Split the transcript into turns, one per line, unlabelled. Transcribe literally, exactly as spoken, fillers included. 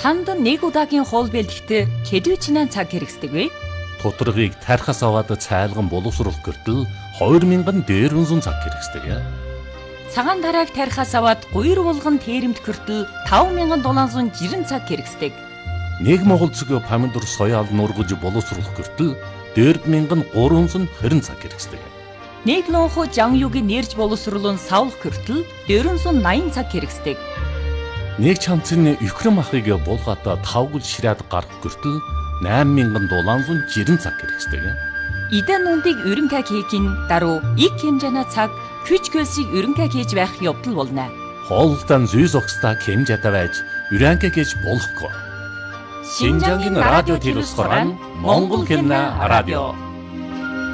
Танд нэг удаагийн хоол бэлтгэхэд хэдвэчнээ цаг хэрэгсдэг вэ?
Тутаргыг тархас аваад цайлган боловсруулах гэртэл хоёр мянган дээрвэнзэн цаг хэрэгсдэг.
Цагаан тарааг тархас аваад гуйр булган тээремд хүртэл таван мянган долоон зуун жирэн цаг хэрэгсдэг.
Нэг монгол цэгийн помидор соёал нургаж боловсруулах гэртэл дөрв мянган гурван зуун хорин цаг хэрэгсдэг.
Нэг лонхо жангюгийн нэрж боловсруулан савлах хүртэл дөрвөн зуун наян цаг хэрэгсдэг.
Нэг чамцны Украин махыг булгаатаа тавгал ширээд гарах гэртэл найман мянган долоон зуун жирэн цаг хэрэгсдэг.
Идэн нүндийг өрөнгө хийхин даруй их хэмжээний цаг хүч хөлсийг өрөнгө хийж байх явдал болно.
Хоолтон зүйс огстой хэмжээтэй байж өрөнгө хийж болохгүй. Шинжангийн радио телевизээр Монгол хэмнэ радио